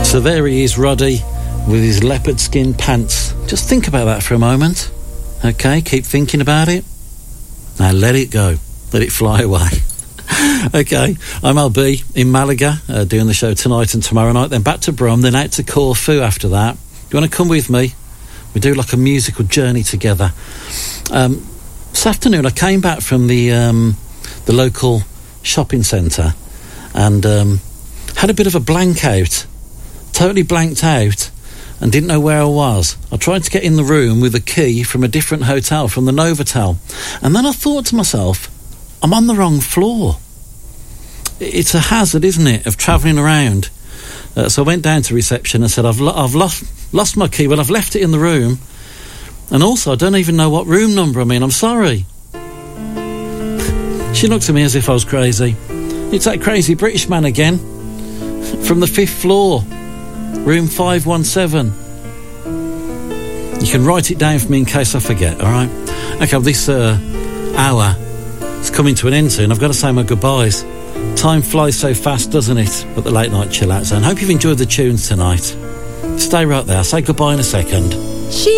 So there he is, Roddy, with his leopard skin pants. Just think about that for a moment. Okay, keep thinking about it. Now let it go. Let it fly away. Okay, I'm LB in Malaga, doing the show tonight and tomorrow night, then back to Brum, then out to Corfu after that. Do you want to come with me? We do like a musical journey together. This afternoon I came back from the local shopping centre and had a bit of a blank out. Totally blanked out and didn't know where I was. I tried to get in the room with a key from a different hotel, from the Novotel. And then I thought to myself, I'm on the wrong floor. It's a hazard, isn't it, of travelling around. So I went down to reception and said, I've lost my key. Well, I've left it in the room. And also, I don't even know what room number I'm in. I'm sorry. She looked at me as if I was crazy. It's that crazy British man again. From the 5th floor. Room 517. You can write it down for me in case I forget, all right? Okay, well, this hour is coming to an end soon. I've got to say my goodbyes. Time flies so fast, doesn't it? At the Late Night Chill Out Zone. Hope you've enjoyed the tunes tonight. Stay right there. I'll say goodbye in a second.